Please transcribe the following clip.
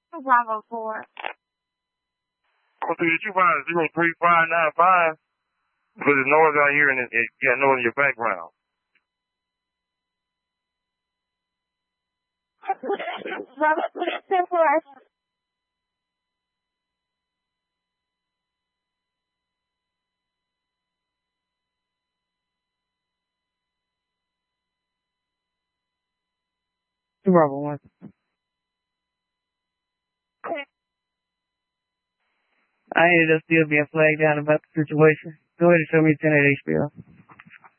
Bravo 4. Well, so you find 03595 because there's noise out here and it got noise in your background. Bravo 4. Bravo 1. I ended up still being flagged down about the situation. Go ahead and show me 10 at HBO.